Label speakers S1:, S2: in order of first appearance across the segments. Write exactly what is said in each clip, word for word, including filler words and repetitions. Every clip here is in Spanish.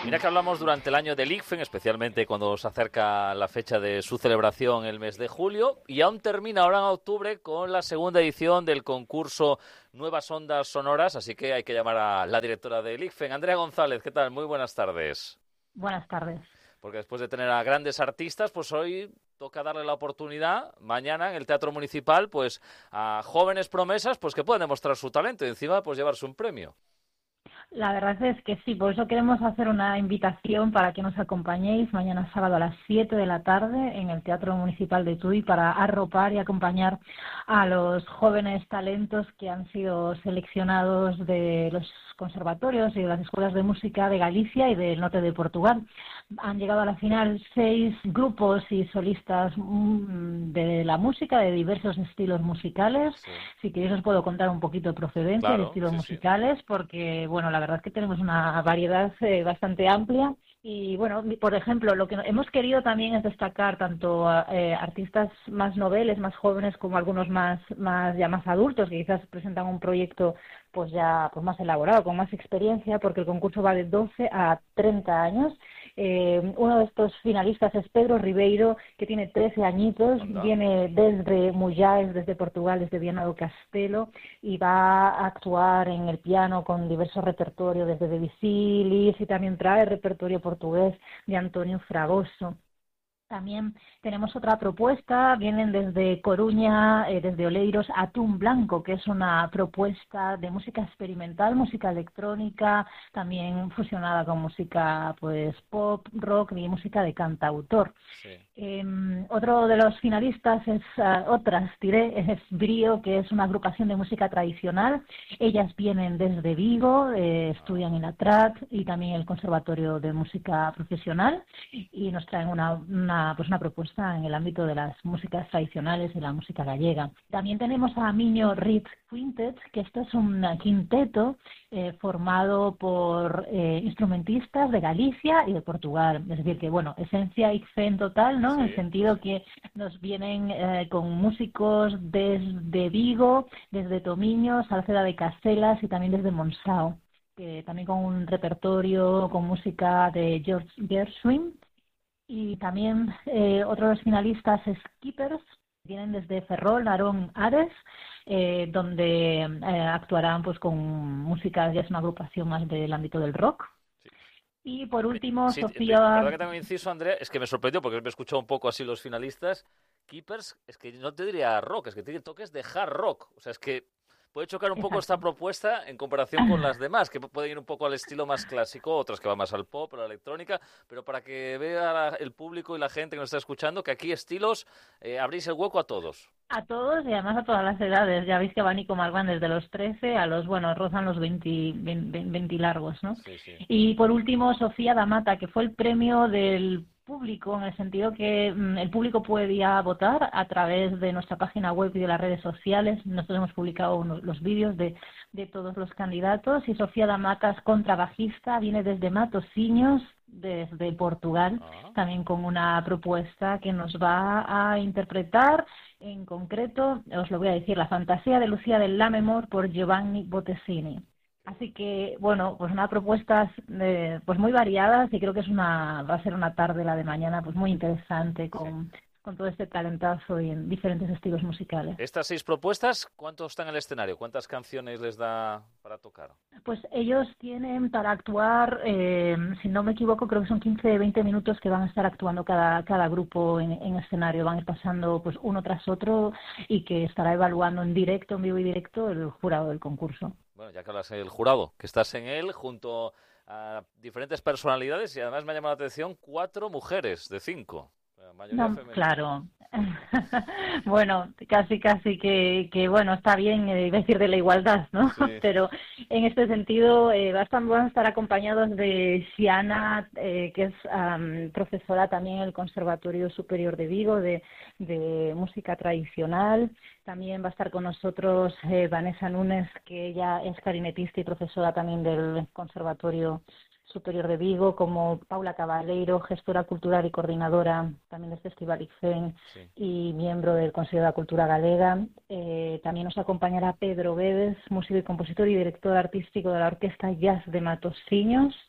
S1: Mira que hablamos durante el año del I C F E N, especialmente cuando se acerca la fecha de su celebración el mes de julio, y aún termina ahora en octubre con la segunda edición del concurso Nuevas Ondas Sonoras, así que hay que llamar a la directora del I C F E N, Andrea González. ¿Qué tal? Muy buenas tardes.
S2: Buenas tardes.
S1: Porque después de tener a grandes artistas, pues hoy toca darle la oportunidad, mañana en el Teatro Municipal, pues a jóvenes promesas pues que puedan demostrar su talento y encima pues llevarse un premio.
S2: La verdad es que sí, por eso queremos hacer una invitación para que nos acompañéis mañana sábado a las siete de la tarde en el Teatro Municipal de Tui para arropar y acompañar a los jóvenes talentos que han sido seleccionados de los conservatorios y de las escuelas de música de Galicia y del norte de Portugal. Han llegado a la final seis grupos y solistas de la música, de diversos estilos musicales. Sí. Si queréis os puedo contar un poquito de procedencia
S1: claro,
S2: de estilos
S1: sí,
S2: musicales,
S1: sí.
S2: porque bueno, la verdad es que tenemos una variedad eh, bastante amplia. Y bueno, por ejemplo, lo que hemos querido también es destacar tanto a eh, artistas más noveles, más jóvenes, como algunos más, más ya más adultos, que quizás presentan un proyecto pues ya pues más elaborado, con más experiencia, porque el concurso va de doce a treinta años. Eh, uno de estos finalistas es Pedro Ribeiro, que tiene trece añitos,
S1: Anda.
S2: Viene desde Muyáes, desde Portugal, desde Viana do Castelo, y va a actuar en el piano con diversos repertorios desde Debussy, y también trae repertorio portugués de Antonio Fragoso. También tenemos otra propuesta, vienen desde Coruña, eh, desde Oleiros, Atún Blanco, que es una propuesta de música experimental, música electrónica, también fusionada con música pues pop, rock y música de cantautor.
S1: Sí.
S2: Eh, otro de los finalistas es, uh, otras diré, es Brío, que es una agrupación de música tradicional. Ellas vienen desde Vigo, eh, estudian en la T R A C y también el Conservatorio de Música Profesional, y nos traen una, una pues una propuesta en el ámbito de las músicas tradicionales y la música gallega. También tenemos a Miño Ritz Quintet, que esto es un quinteto eh, formado por eh, instrumentistas de Galicia y de Portugal. Es decir, que bueno, esencia I C F E N total, ¿no?
S1: Sí,
S2: en el sentido
S1: sí.
S2: que nos vienen eh, con músicos desde Vigo, desde Tomiño, Salceda de Caselas y también desde Monsao, que también con un repertorio con música de George Gershwin. Y también eh, otros finalistas es Keepers, vienen desde Ferrol, Narón, Ares, eh, donde eh, actuarán pues con música, ya es una agrupación más del ámbito del rock. Sí. Y por último,
S1: sí,
S2: Sofía...
S1: La verdad que tengo un inciso, Andrea, es que me sorprendió porque me he escuchado un poco así los finalistas. Keepers, es que no te diría rock, es que tiene toques de hard rock, o sea, es que puede chocar un poco. Exacto. Esta propuesta en comparación con las demás, que pueden ir un poco al estilo más clásico, otras que van más al pop, a la electrónica, pero para que vea el público y la gente que nos está escuchando que aquí estilos eh, abrís el hueco a todos.
S2: A todos y además a todas las edades. Ya veis que van y como van desde los trece a los, bueno, rozan los veinte, veinte, veinte largos, ¿no?
S1: Sí, sí.
S2: Y por último, Sofía Damata, que fue el premio del público, en el sentido que mm, el público podía votar a través de nuestra página web y de las redes sociales. Nosotros hemos publicado unos, los vídeos de, de todos los candidatos, y Sofía Damata es contrabajista, viene desde Matosiños, desde Portugal, ah. también con una propuesta que nos va a interpretar, en concreto, os lo voy a decir, La fantasía de Lucía del Lammermoor por Giovanni Bottesini. Así que, bueno, pues unas propuestas eh, pues muy variadas, y creo que es una va a ser una tarde, la de mañana, pues muy interesante con, sí. con todo este talentazo y en diferentes estilos musicales.
S1: Estas seis propuestas, ¿cuánto están en el escenario? ¿Cuántas canciones les da para tocar?
S2: Pues ellos tienen para actuar, eh, si no me equivoco, creo que son quince, veinte minutos que van a estar actuando cada, cada grupo en, en escenario. Van a ir pasando pues uno tras otro, y que estará evaluando en directo, en vivo y directo, el jurado del concurso.
S1: Bueno, ya que hablas del jurado, que estás en él junto a diferentes personalidades, y además me ha llamado la atención cuatro mujeres de cinco. La mayoría
S2: no,
S1: femenina.
S2: Claro. Bueno, casi casi que, que bueno, está bien eh, decir de la igualdad, ¿no? Sí. Pero en este sentido eh, van a estar acompañados de Xiana, eh, que es um, profesora también en el Conservatorio Superior de Vigo de, de música tradicional. También va a estar con nosotros eh, Vanessa Núñez, que ella es clarinetista y profesora también del Conservatorio Superior de Vigo, como Paula Cabaleiro, gestora cultural y coordinadora también del Festival I C F E N, sí. y miembro del Consejo de la Cultura Galega. Eh, también nos acompañará Pedro Bedes, músico y compositor y director artístico de la Orquesta Jazz de Matosiños.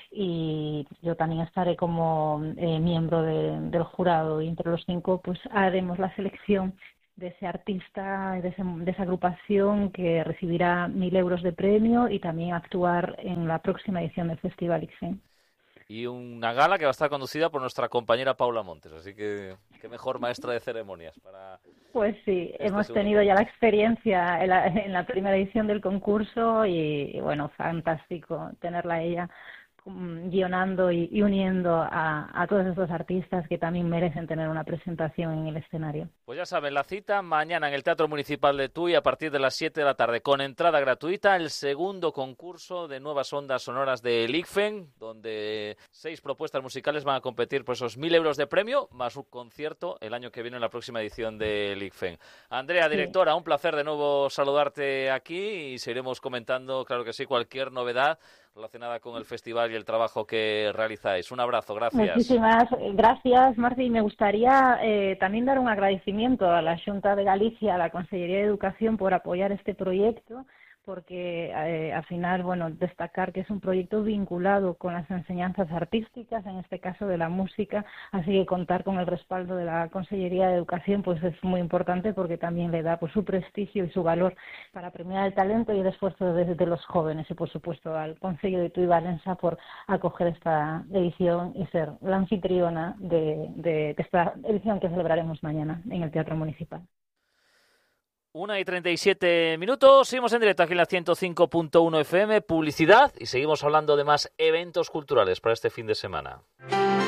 S2: y yo también estaré como eh, miembro de, del jurado, y entre los cinco pues haremos la selección de ese artista, de, ese, de esa agrupación que recibirá mil euros de premio y también actuar en la próxima edición del Festival ICFEM.
S1: Y una gala que va a estar conducida por nuestra compañera Paula Montes, así que qué mejor maestra de ceremonias para...
S2: Pues sí,
S1: este
S2: hemos
S1: segundo
S2: tenido ya la
S1: concurso.
S2: experiencia en la, en la primera edición del concurso y, y bueno, fantástico tenerla a ella mm, guionando y, y uniendo a, a todos estos artistas que también merecen tener una presentación en el escenario.
S1: Pues ya saben, la cita mañana en el Teatro Municipal de Tui a partir de las siete de la tarde, con entrada gratuita, el segundo concurso de nuevas ondas sonoras del ICFEM, donde seis propuestas musicales van a competir por esos mil euros de premio, más un concierto el año que viene en la próxima edición del ICFEM. Andrea, directora, sí. Un placer de nuevo saludarte aquí y seguiremos comentando, claro que sí, cualquier novedad relacionada con el festival y el trabajo que realizáis. Un abrazo, gracias.
S2: Muchísimas gracias, Marci. Y me gustaría eh, también dar un agradecimiento a la Xunta de Galicia, a la Consellería de Educación, por apoyar este proyecto, porque eh, al final, bueno, destacar que es un proyecto vinculado con las enseñanzas artísticas, en este caso de la música, así que contar con el respaldo de la Consellería de Educación pues es muy importante, porque también le da pues su prestigio y su valor para premiar el talento y el esfuerzo de, de los jóvenes, y por supuesto al Concello de Tui Valença por acoger esta edición y ser la anfitriona de, de, de esta edición que celebraremos mañana en el Teatro Municipal.
S1: Una y treinta y siete minutos, seguimos en directo aquí en la ciento cinco punto uno F M, publicidad, y seguimos hablando de más eventos culturales para este fin de semana.